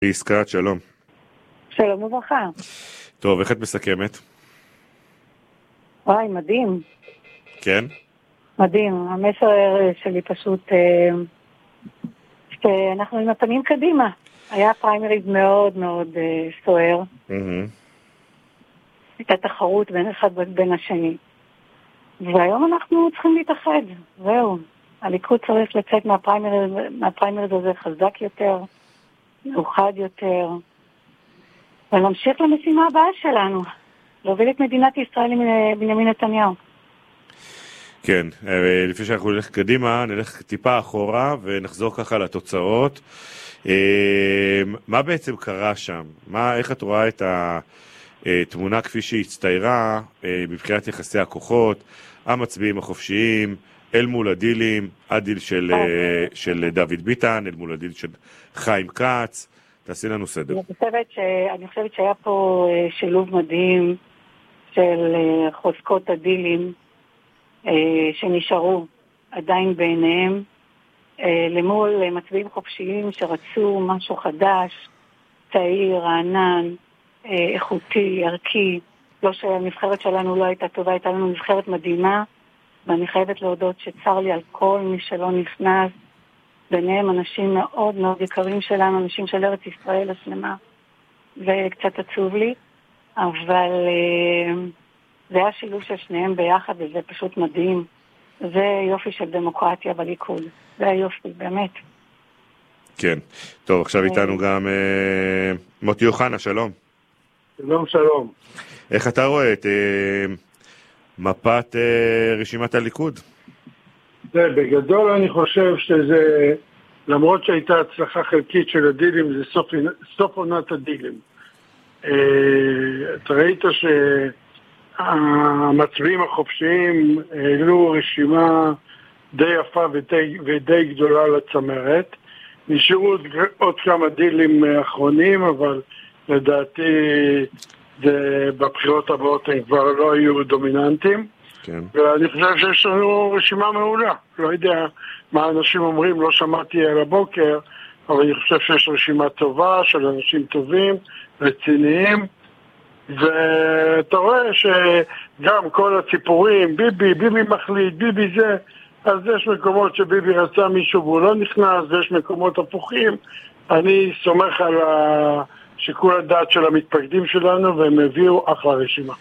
יסקת, שלום. שלום וברכה. טוב, איך את מסכמת? וואי, מדהים. כן? מדהים. המסר שלי פשוט שאנחנו עם הפנים קדימה. היה פריימריז מאוד מאוד סוער. הייתה תחרות בין אחד בין השני. והיום אנחנו צריכים להתאחד. זהו. הליכוד צריך לצאת מהפריימריז הזה חזק יותר, מאוחד יותר, ונמשיך למשימה הבאה שלנו. להוביל את מדינת ישראל עם בנימין נתניהו. כן, לפני שאנחנו נלך קדימה, נלך טיפה אחורה ונחזור ככה לתוצאות. מה בעצם קרה שם? איך את רואה את התמונה כפי שהיא הצטיירה מבחינת יחסי הכוחות, המצביעים החופשיים, אל מול הדילים, הדיל של דוד ביטן, אל מול הדיל של חיים כץ? תעשי לנו סדר. אני חושבת שהיה פה שילוב מדהים של חוזקות הדילים שנשארו עדיין בעיניהם למול מצביעים חופשיים שרצו משהו חדש, צעיר, רענן, איכותי, ערכי. לא שהנבחרת שלנו לא הייתה טובה, הייתה לנו נבחרת מדהימה, ואני חייבת להודות שצר לי על כל מי שלא נכנס, ביניהם אנשים מאוד מאוד יקרים שלנו, אנשים של ארץ ישראל השלמה, וקצת עצוב לי, אבל זה היה שילוב של שניהם ביחד, וזה פשוט מדהים. זה יופי של דמוקרטיה בליכוד. זה היופי, באמת. כן. טוב, עכשיו איתנו גם מוטי יוחנה, שלום. שלום, שלום. איך אתה רואה את מפת רשימת הליכוד? בגדול אני חושב שזה, למרות שהייתה הצלחה חלקית של הדילים, זה סוף עונת הדילים. אתה ראית שהמצביעים החופשיים העלו רשימה די יפה ודי גדולה לצמרת. נשארו עוד כמה דילים אחרונים, אבל לדעתי בבחירות הבאות הם כבר לא היו דומיננטים. כן. ואני חושב שיש לנו רשימה מעולה. לא יודע מה אנשים אומרים, לא שמעתי על הבוקר, אבל אני חושב שיש רשימה טובה של אנשים טובים, רציניים, ואתה רואה שגם כל הציפורים, ביבי מחליט, ביבי זה, אז יש מקומות שביבי רצה מישהו והוא לא נכנס, ויש מקומות הפוכים. אני סומך על שיקול הדעת של המתפקדים שלנו, והם הביאו אחלה רשימה.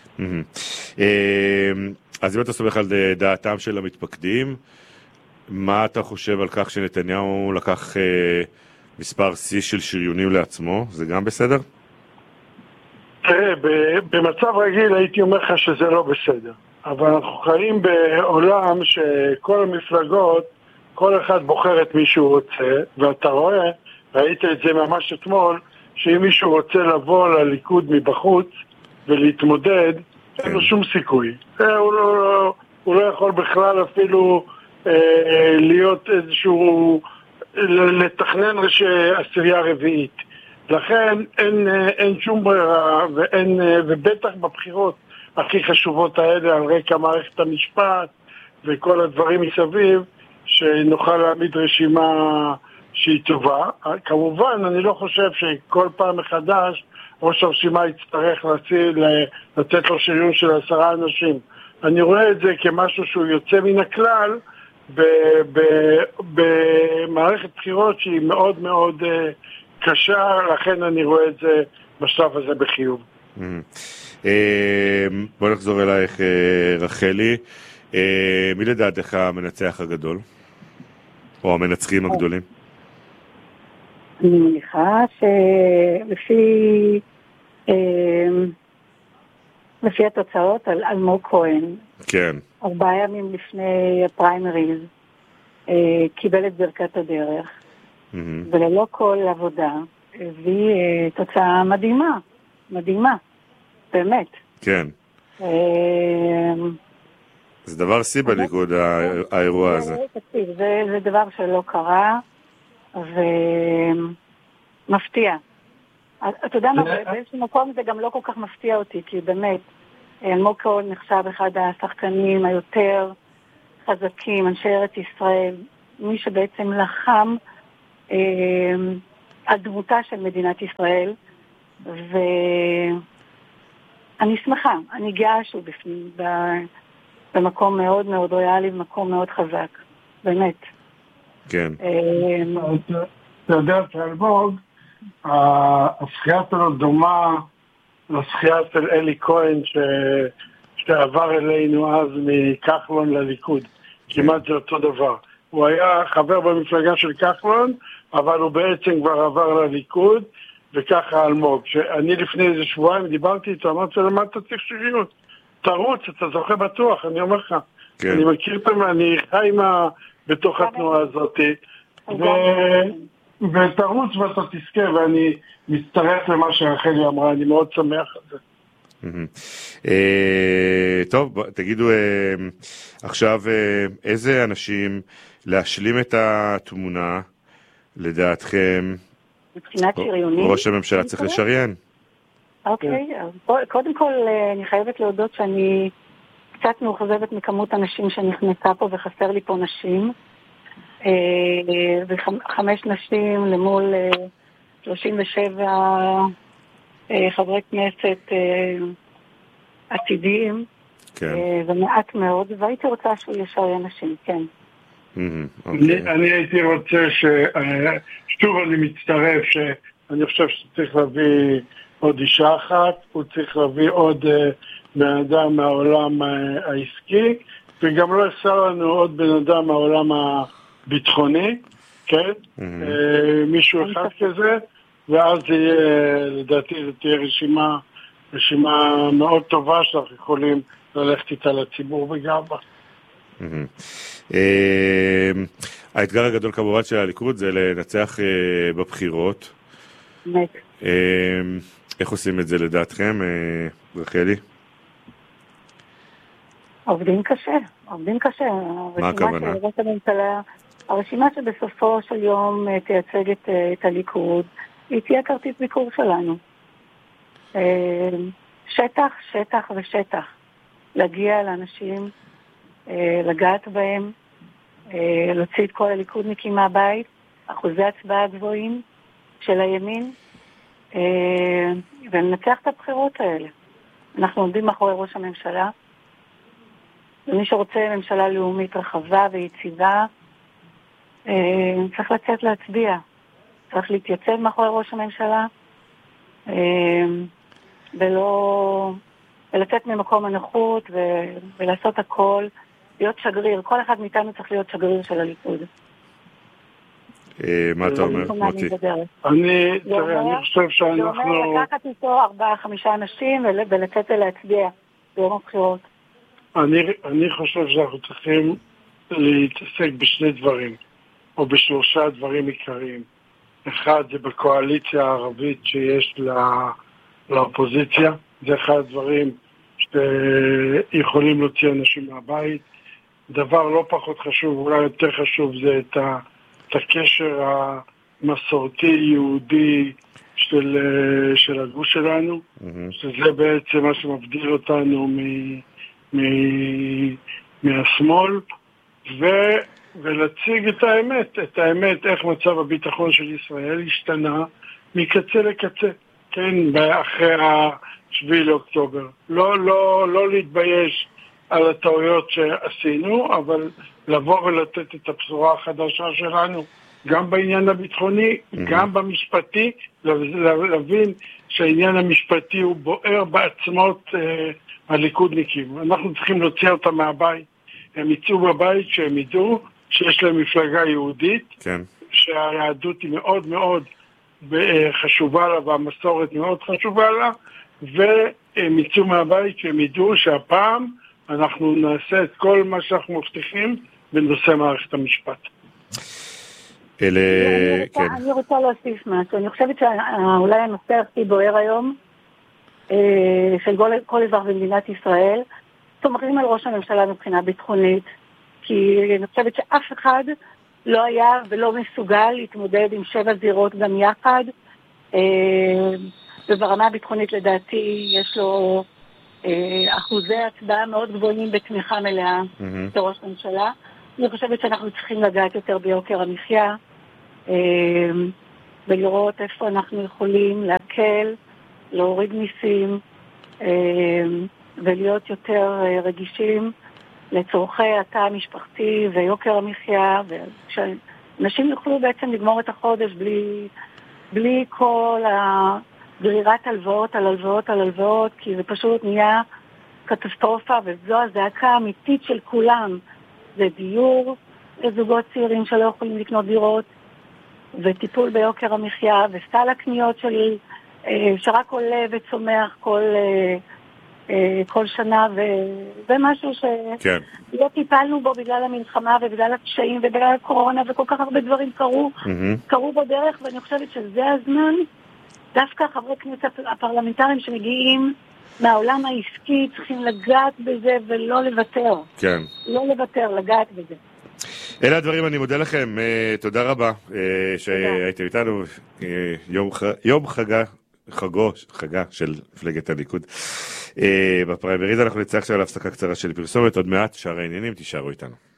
אז אם אתה סומך על דעתם של המתפקדים, מה אתה חושב על כך שנתניהו לקח מספר C של שריונים לעצמו? זה גם בסדר? תראה, במצב רגיל הייתי אומר לך שזה לא בסדר. אבל אנחנו חיים בעולם שכל המפלגות, כל אחד בוחר את מי שהוא רוצה, ואתה רואה, ראית את זה ממש אתמול, שאם מישהו רוצה לבוא לליכוד מבחוץ ולהתמודד, אין לו שום סיכוי. הוא לא יכול בכלל אפילו להיות איזשהו, לתכנן עשירייה רביעית. לכן אין שום ברירה, ובטח בבחירות הכי חשובות האלה על רקע מערכת המשפט וכל הדברים מסביב, שנוכל להעמיד רשימה שהיא טובה. כמובן, אני לא חושב שכל פעם מחדש ראש הרשימה יצטרך לתת לו שריון של 10 אנשים. אני רואה את זה כמשהו שהוא יוצא מן הכלל במערכת בחירות שהיא מאוד מאוד קשה, לכן אני רואה את זה בשלב הזה בחיוב. בוא נחזור אלייך, רחלי. מי לדעתך המנצח הגדול? או המנצחים הגדולים? אני מניחה לפי התוצאות על אלמוג כהן, כן. 4 ימים לפני הפריימריז, קיבל את ברכת הדרך, וללא כל עבודה, הביא תוצאה מדהימה, באמת. כן. זה דבר שיא בליכוד, האירוע הזה. זה דבר שלא קרה, ומפתיע. אתה יודע מה, באיזשהו מקום זה גם לא כל כך מפתיע אותי, כי באמת, אלמוג כהן נחשב אחד השחקנים היותר חזקים, אנשי ארץ ישראל, מי שבעצם לחם על דמותה של מדינת ישראל, ואני שמחה, אני גאה שהוא בפנים, במקום מאוד מאוד ריאלי, במקום מאוד חזק, באמת. כן. אתה יודע, אלמוג, הזכייה שלו דומה לזכייה של אלי כהן שעבר אלינו אז מכחלון לליכוד. כמעט זה אותו דבר. הוא היה חבר במפלגה של כחלון, אבל הוא בעצם כבר עבר לליכוד, וככה אלמוג. שאני לפני איזה שבועיים דיברתי איתו, אמרתי לו, מה אתה צריך שריון? תרוץ, אתה זוכה בטוח, אני אומר לך. כן. אני מכיר אותם, אני חי בתוך התנועה הזאת, ותרוץ ואתה תזכה, ואני מצטרף למה שרחלי אמרה, אני מאוד שמח על זה. טוב, תגידו עכשיו איזה אנשים להשלים את התמונה לדעתכם מבחינת שריונים ראש הממשלה צריך לשריין? אוקיי, קודם כל אני חייבת להודות שאני קצת מאוכזבת מכמות אנשים שנכנסה פה וחסר לי פה נשים, ו5 נשים למול 37 חברי כנסת עתידיים, ומעט מאוד, והייתי רוצה שהוא ישריין נשים, כן. אני הייתי רוצה שוב אני מצטרף שאני חושב שצריך להביא עוד אישה אחת, הוא צריך להביא עוד בן אדם מהעולם העסקי, וגם לא יחסר לנו עוד בן אדם מהעולם הביטחוני, כן? מישהו אחד כזה, ואז לדעתי זו תהיה רשימה מאוד טובה שאנחנו יכולים ללכת איתה לציבור בגאווה. האתגר הגדול כמובן של הליכוד זה לנצח בבחירות. איך עושים את זה לדעתכם, רחלי? עובדים קשה. מה הכוונה? הרשימה שבסופו של יום תייצג את הליכוד, היא תהיה כרטיס ביקור שלנו. שטח ושטח. להגיע לאנשים, לגעת בהם, להוציא את כל הליכודניקים מהבית, אחוזי הצבעה גבוהים של הימין, וננצח את הבחירות האלה. אנחנו עומדים מאחורי ראש הממשלה, ומי שרוצה ממשלה לאומית רחבה ויציבה, צריך לצאת להצביע. צריך להתייצב מאחורי ראש הממשלה, ולצאת ממקום הנוחות ולעשות הכל, להיות שגריר. כל אחד מאיתנו צריך להיות שגריר של הליכוד. מה אתה אומר, מוטי? אני חושב שאנחנו... זה אומר לקחת איתו 4-5 אנשים ולצאת להצביע ביום הבחירות. אני חושב שאנחנו צריכים להתעסק בשני דברים, או ב3 דברים עיקריים. אחד זה בקואליציה הערבית שיש לאופוזיציה, זה אחד הדברים שיכולים להוציא אנשים מהבית. דבר לא פחות חשוב, אולי יותר חשוב, זה את הקשר המסורתי יהודי של הגוש שלנו, שזה בעצם מה שמבדיל אותנו מהשמאל, ולהציג את האמת, איך מצב הביטחון של ישראל השתנה מקצה לקצה, כן, אחרי 7 לאוקטובר. לא להתבייש על הטעויות שעשינו, אבל לבוא ולתת את הבשורה החדשה שלנו, גם בעניין הביטחוני, גם במשפטי, להבין שהעניין המשפטי הוא בוער בעצמות הליכודניקים. אנחנו צריכים להוציא אותם מהבית. הם יצאו בבית שהם ידעו שיש להם מפלגה יהודית, כן. שהיהדות היא מאוד מאוד חשובה לה, והמסורת מאוד חשובה לה, והם יצאו מהבית שהם ידעו שהפעם אנחנו נעשה את כל מה שאנחנו מבטיחים בנושא מערכת המשפט. אני רוצה להוסיף משהו. אני חושבת שאולי הנושא הכי בוער היום של כל אזרח במדינת ישראל, סומכים על ראש הממשלה מבחינה ביטחונית, כי אני חושבת שאף אחד לא היה ולא מסוגל להתמודד עם 7 זירות גם יחד, וברמה הביטחונית לדעתי יש לו אחוזי הצבעה מאוד גבוהים בתמיכה מלאה לראש הממשלה. אני חושבת שאנחנו צריכים לגעת יותר ביוקר המחיה, ולראות איפה אנחנו יכולים להקל, להוריד מיסים, ולהיות יותר רגישים לצורכי התא המשפחתי ויוקר המחיה, ושאנשים יוכלו בעצם לגמור את החודש בלי כל הגרירת הלוואות על הלוואות על הלוואות, כי זה פשוט נהיה קטסטרופה, וזו הזעקה האמיתית של כולם. זה דיור לזוגות צעירים שלא יכולים לקנות דירות, וטיפול ביוקר המחיה, וסל הקניות שלי, שרק עולה וצומח כל שנה, וזה משהו שלא טיפלנו בו בגלל המלחמה ובגלל הקשיים ובגלל הקורונה, וכל כך הרבה דברים קרו בדרך, ואני חושבת שזה הזמן, דווקא חברי כנסת הפרלמנטריים שמגיעים מהעולם העסקי צריכים לגעת בזה ולא לוותר. כן. לא לוותר, לגעת בזה. אלה הדברים, אני מודה לכם, תודה רבה שהייתם איתנו, יום חגה של מפלגת הליכוד. בפריימריז אנחנו נצא עכשיו להפסקה קצרה של פרסומת, עוד מעט שאר העניינים, תישארו איתנו.